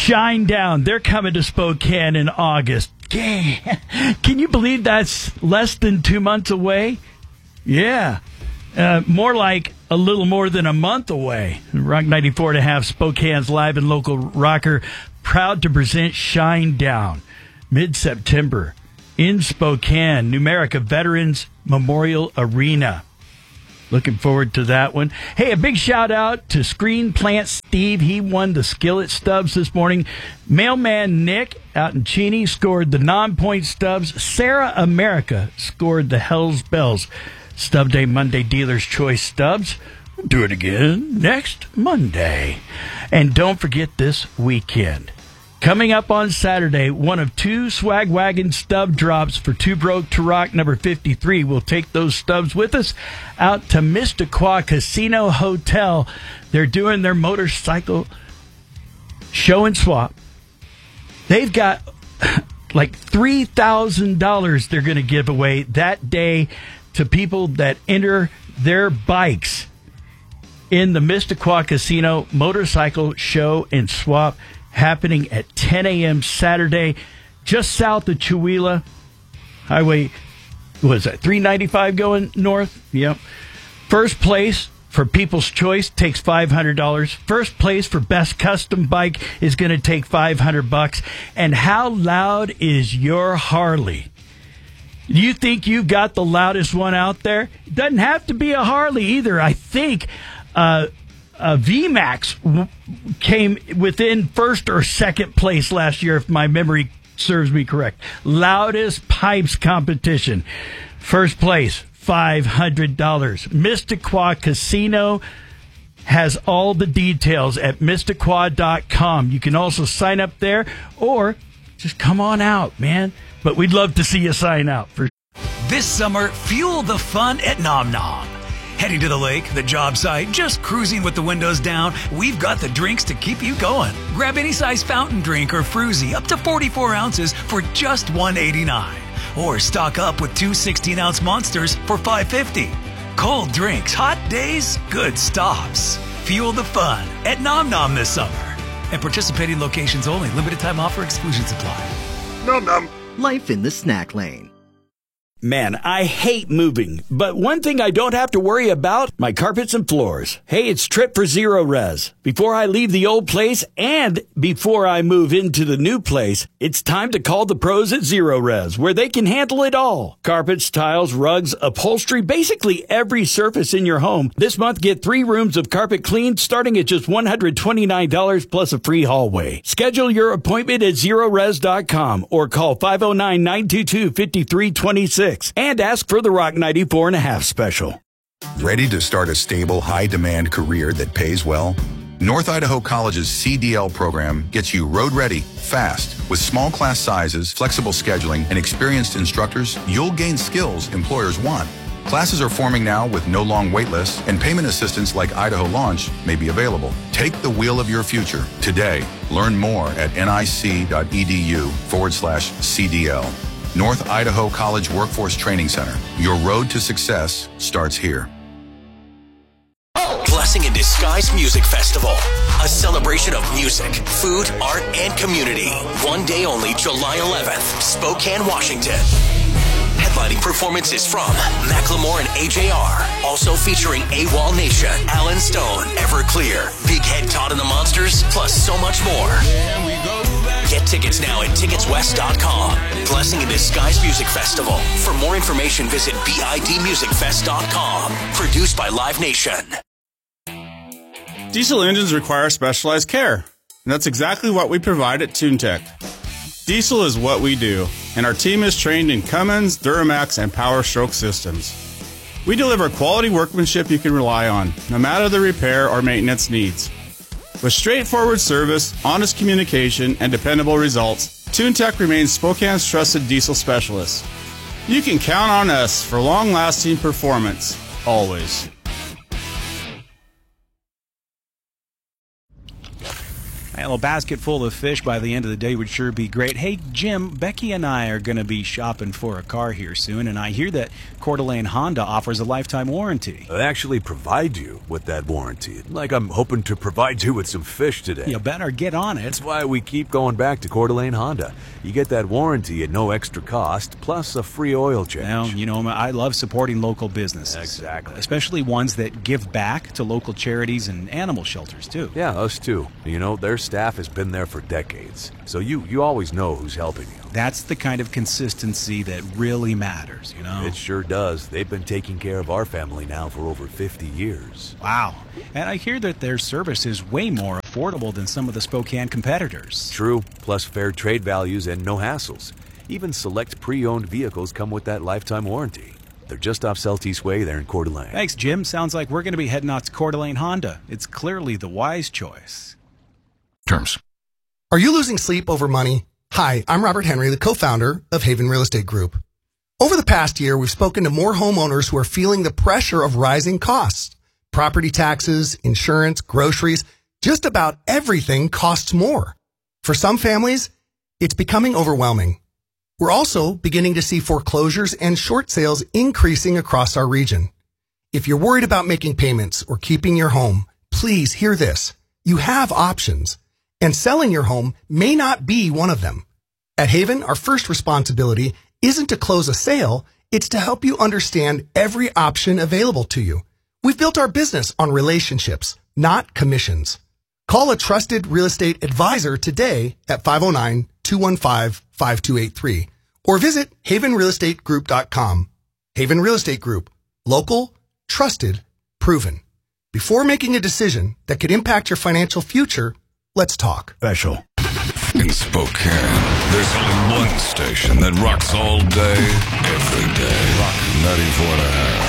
Shinedown. They're coming to Spokane in August. Can you believe that's less than 2 months away? Yeah. More like a little more than a month away. Rock 94.5, Spokane's live and local rocker, proud to present Shinedown, mid-September, in Spokane, Numerica Veterans Memorial Arena. Looking forward to that one. Hey, a big shout out to Screen Plant Steve. He won the skillet stubs this morning. Mailman Nick out in Cheney scored the non-point stubs. Sarah America scored the Hells Bells Stub Day Monday Dealer's Choice stubs. We'll do it again next Monday. And don't forget this weekend. Coming up on Saturday, one of two Swag Wagon stub drops for Too Broke to Rock number 53. We'll take those stubs with us out to Mistaqua Casino Hotel. They're doing their motorcycle show and swap. They've got like $3,000 they're going to give away that day to people that enter their bikes in the Mistaqua Casino motorcycle show and swap, happening at 10 a.m. Saturday, just south of Chewelah Highway. Was that 395 going north? Yep. First place for People's Choice takes $500. First place for Best Custom Bike is going to take $500. And how loud is your Harley? You think you've got the loudest one out there? It doesn't have to be a Harley either. I think VMAX came within first or second place last year, if my memory serves me correct. Loudest pipes competition. First place, $500. Mistaqua Casino has all the details at Mistaqua.com. You can also sign up there or just come on out, man. But we'd love to see you sign out. This summer, fuel the fun at Nom Nom. Heading to the lake, the job site, just cruising with the windows down, we've got the drinks to keep you going. Grab any size fountain drink or fruzy up to 44 ounces for just $1.89. Or stock up with two 16-ounce monsters for $5.50. Cold drinks, hot days, good stops. Fuel the fun at Nom Nom this summer. And participating locations only. Limited time offer, exclusions apply. Nom Nom. Life in the snack lane. Man, I hate moving, but one thing I don't have to worry about, my carpets and floors. Hey, it's Trip for Zero Res. Before I leave the old place and before I move into the new place, it's time to call the pros at Zero Res, where they can handle it all. Carpets, tiles, rugs, upholstery, basically every surface in your home. This month, get 3 rooms of carpet cleaned starting at just $129 plus a free hallway. Schedule your appointment at ZeroRes.com or call 509-922-5326. And ask for the Rock 94.5 special. Ready to start a stable, high-demand career that pays well? North Idaho College's CDL program gets you road-ready, fast. With small class sizes, flexible scheduling, and experienced instructors, you'll gain skills employers want. Classes are forming now with no long wait lists, and payment assistance like Idaho Launch may be available. Take the wheel of your future today. Learn more at nic.edu/CDL. North Idaho College Workforce Training Center. Your road to success starts here. Blessing in Disguise Music Festival. A celebration of music, food, art, and community. One day only, July 11th, Spokane, Washington. Headlining performances from Macklemore and AJR. Also featuring AWOL Nation, Alan Stone, Everclear, Big Head Todd and the Monsters, plus so much more. Get tickets now at ticketswest.com. Blessing in Disguise Music Festival. For more information, visit bidmusicfest.com. Produced by Live Nation. Diesel engines require specialized care, and that's exactly what we provide at TuneTech. Diesel is what we do, and our team is trained in Cummins, Duramax, and Power Stroke systems. We deliver quality workmanship you can rely on, no matter the repair or maintenance needs. With straightforward service, honest communication, and dependable results, TuneTech remains Spokane's trusted diesel specialist. You can count on us for long-lasting performance, always. A little basket full of fish by the end of the day would sure be great. Hey, Jim, Becky and I are going to be shopping for a car here soon, and I hear that Coeur d'Alene Honda offers a lifetime warranty. They actually provide you with that warranty. Like I'm hoping to provide you with some fish today. You better get on it. That's why we keep going back to Coeur d'Alene Honda. You get that warranty at no extra cost, plus a free oil change. Well, you know, I love supporting local businesses. Exactly. Especially ones that give back to local charities and animal shelters, too. Yeah, us too. You know, their staff has been there for decades. So you always know who's helping you. That's the kind of consistency that really matters, you know? It sure does. They've been taking care of our family now for over 50 years. Wow. And I hear that their service is way more affordable than some of the Spokane competitors. True, plus fair trade values and no hassles. Even select pre-owned vehicles come with that lifetime warranty. They're just off Celtice Way there in Coeur d'Alene. Thanks, Jim. Sounds like we're going to be heading out to Coeur d'Alene Honda. It's clearly the wise choice. Terms. Are you losing sleep over money? Hi, I'm Robert Henry, the co-founder of Haven Real Estate Group. Over the past year, we've spoken to more homeowners who are feeling the pressure of rising costs. Property taxes, insurance, groceries, just about everything costs more. For some families, it's becoming overwhelming. We're also beginning to see foreclosures and short sales increasing across our region. If you're worried about making payments or keeping your home, please hear this. You have options, and selling your home may not be one of them. At Haven, our first responsibility isn't to close a sale, it's to help you understand every option available to you. We've built our business on relationships, not commissions. Call a trusted real estate advisor today at 509-215-5283 or visit havenrealestategroup.com. Haven Real Estate Group. Local, trusted, proven. Before making a decision that could impact your financial future, let's talk. Special. In Spokane, there's only one station that rocks all day, every day. Rock 94.5.